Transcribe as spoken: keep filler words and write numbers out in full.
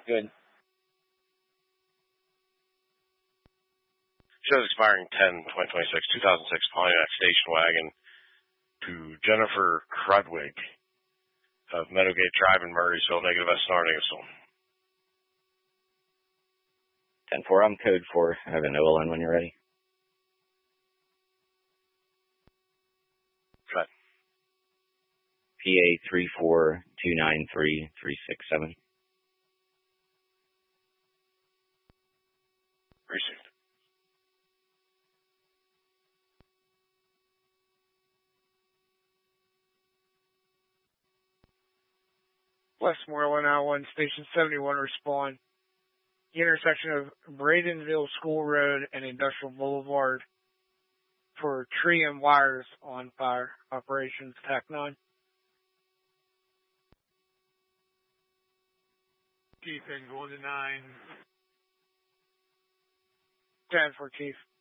Good. Shows expiring ten twenty twenty-six, two thousand six Pontiac station wagon to Jennifer Crudwig of Meadowgate Drive in Murraysville, negative S N R, negative sold. ten four, I'm code four. I have an O L N when you're ready. Good. P A three four two nine three three six seven. Received. Westmoreland I one, Station seventy-one, respond. The intersection of Bradenville School Road and Industrial Boulevard for tree and wires on fire. Operations T A C nine. Chief, and one to nine. ten for Chief.